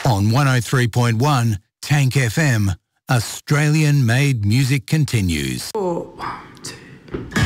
On 103.1 Tank FM, Australian-made music continues. 1, 2.